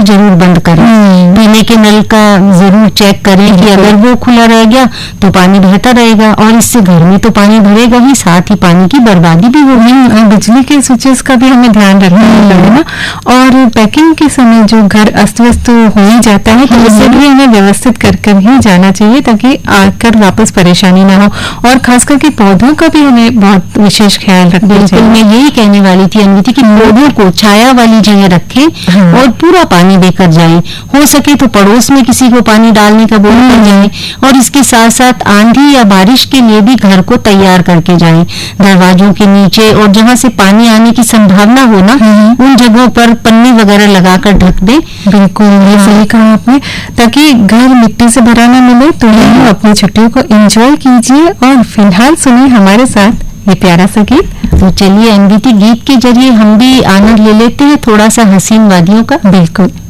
जरूर बंद करें। पीने के नल का जरूर चेक करें कि अगर वो खुला रह गया तो पानी बहता रहेगा और इससे घर में तो पानी भरेगा ही, साथ ही पानी की बर्बादी भी होगी। बिजली के स्विचेस का भी हमें ध्यान रखना है ना। और पैकिंग के समय जो घर अस्त व्यस्त हो ही जाता है तो उसे भी हमें व्यवस्थित कर ही जाना चाहिए ताकि आकर वापस परेशानी ना हो। और खास करके पौधों का भी हमें बहुत विशेष ख्याल रखना चाहिए। मैं यही कहने वाली थी अनविति कि पौधों को छाया वाली जगह रखें और पूरा पानी देकर जाएं। हो सके तो पड़ोस में किसी को पानी डालने का बोल कर जाएं और इसके साथ साथ आंधी या बारिश के लिए भी घर को तैयार करके जाएं। दरवाजों के नीचे और जहां से पानी आने की संभावना हो ना, उन जगहों पर पन्नी वगैरह लगाकर ढक दें। बिल्कुल, ये सही कहा आपने, ताकि घर मिट्टी से भरा ना मिले। तो हम अपनी छुट्टियों को एंजॉय कीजिए और फिलहाल सुनिए हमारे साथ ये प्यारा सा गीत। तो चलिए अनविति, गीत के जरिए हम भी आनंद ले लेते हैं थोड़ा सा हसीन वादियों का। बिल्कुल।